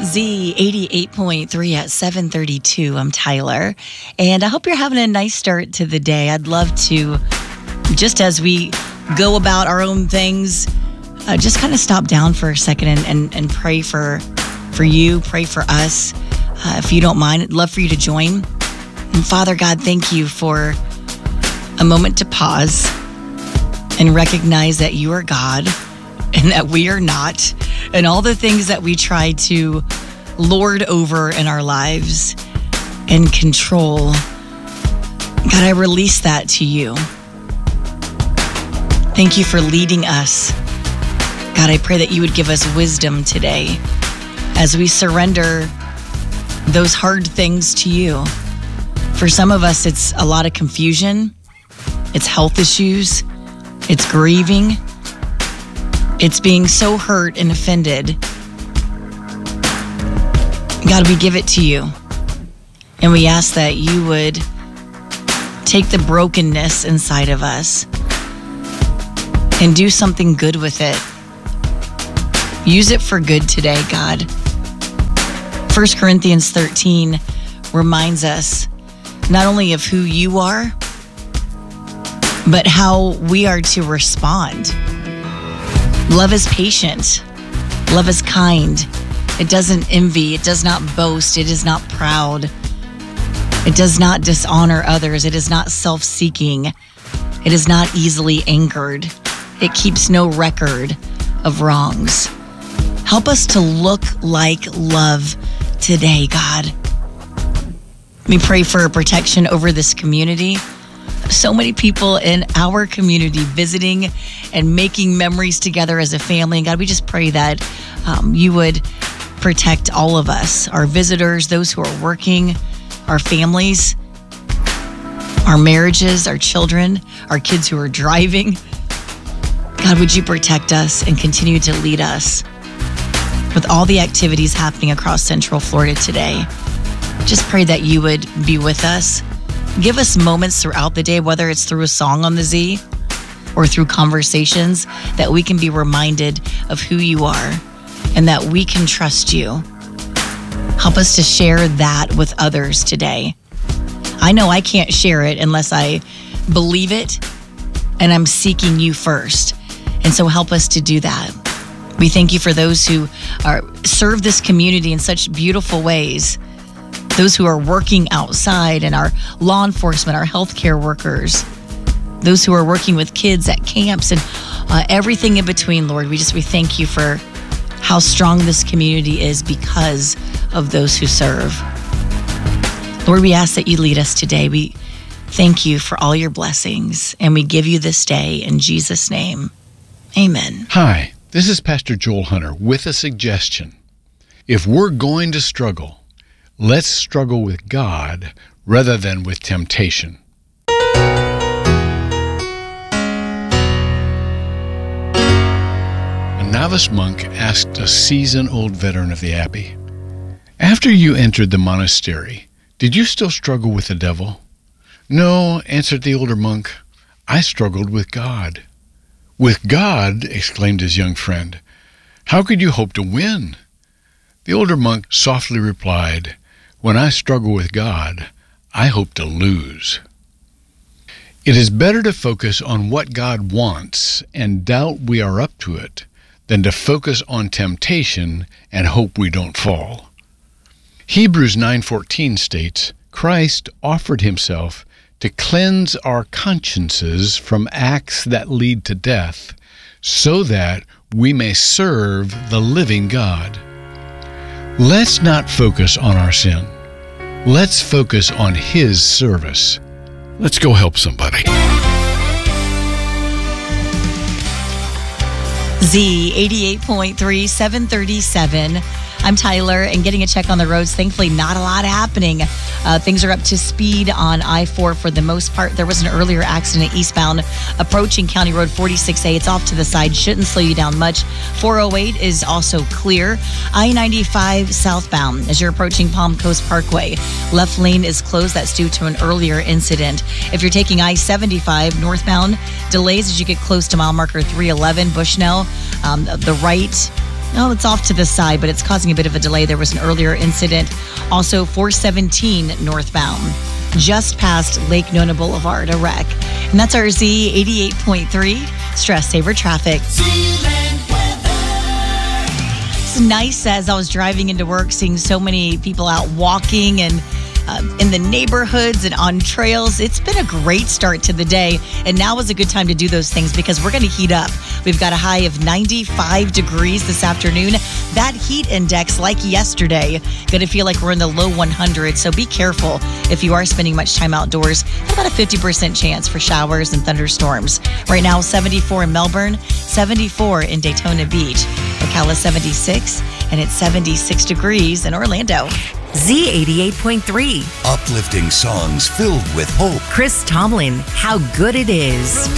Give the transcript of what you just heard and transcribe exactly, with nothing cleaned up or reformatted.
Z eighty-eight point three at seven thirty-two. I'm Tyler, and I hope you're having a nice start to the day. I'd love to, just as we go about our own things, uh, just kind of stop down for a second and, and, and pray for for you, pray for us. Uh, if you don't mind, I'd love for you to join. And Father God, thank you for a moment to pause and recognize that you are God and that we are not, and all the things that we try to lord over in our lives and control. God, I release that to you. Thank you for leading us. God, I pray that you would give us wisdom today as we surrender those hard things to you. For some of us, it's a lot of confusion. It's health issues. It's grieving. It's being so hurt and offended. God, we give it to you. And we ask that you would take the brokenness inside of us and do something good with it. Use it for good today, God. First Corinthians thirteen reminds us not only of who you are, but how we are to respond. Love is patient. Love is kind. It doesn't envy. It does not boast. It is not proud. It does not dishonor others. It is not self-seeking. It is not easily angered. It keeps no record of wrongs. Help us to look like love today, God. We pray for protection over this community. So many people in our community visiting and making memories together as a family. And God, we just pray that um, you would protect all of us, our visitors, those who are working, our families, our marriages, our children, our kids who are driving. God, would you protect us and continue to lead us with all the activities happening across Central Florida today? Just pray that you would be with us. Give us moments throughout the day, whether it's through a song on the Z or through conversations, that we can be reminded of who you are and that we can trust you. Help us to share that with others today. I know I can't share it unless I believe it and I'm seeking you first. And so help us to do that. We thank you for those who are serve this community in such beautiful ways. Those who are working outside, and our law enforcement, our healthcare workers, those who are working with kids at camps, and uh, everything in between, Lord. We just we thank you for how strong this community is because of those who serve. Lord, we ask that you lead us today. We thank you for all your blessings, and we give you this day in Jesus' name. Amen. Hi, this is Pastor Joel Hunter with a suggestion. If we're going to struggle, let's struggle with God rather than with temptation. A novice monk asked a seasoned-old veteran of the abbey, "After you entered the monastery, did you still struggle with the devil?" "No," answered the older monk, "I struggled with God." "With God?" exclaimed his young friend. "How could you hope to win?" The older monk softly replied, "When I struggle with God, I hope to lose." It is better to focus on what God wants and doubt we are up to it than to focus on temptation and hope we don't fall. Hebrews nine fourteen states, "Christ offered himself to cleanse our consciences from acts that lead to death, so that we may serve the living God." Let's not focus on our sin. Let's focus on his service. Let's go help somebody. Z eighty-eight point three, seven thirty-seven. I'm Tyler, and getting a check on the roads. Thankfully, not a lot happening. Uh, things are up to speed on I four for the most part. There was an earlier accident eastbound approaching County Road forty-six A. It's off to the side. Shouldn't slow you down much. four oh eight is also clear. I ninety-five southbound as you're approaching Palm Coast Parkway. Left lane is closed. That's due to an earlier incident. If you're taking I seventy-five northbound, delays as you get close to mile marker three eleven, Bushnell. Um, the right No, it's off to the side, but it's causing a bit of a delay. There was an earlier incident, also four seventeen northbound, just past Lake Nona Boulevard, a wreck. And that's our Z eighty-eight point three Stress Saver Traffic. It's nice as I was driving into work, seeing so many people out walking and Uh, in the neighborhoods and on trails. It's been a great start to the day, and now is a good time to do those things because we're going to heat up. We've got a high of ninety-five degrees this afternoon. That heat index, like yesterday, going to feel like we're in the low one hundreds, so be careful if you are spending much time outdoors. About a fifty percent chance for showers and thunderstorms. Right now, seventy-four in Melbourne, seventy-four in Daytona Beach. Ocala seventy-six, and it's seventy-six degrees in Orlando. Z eighty-eight point three. Uplifting songs filled with hope. Chris Tomlin, How Good It Is.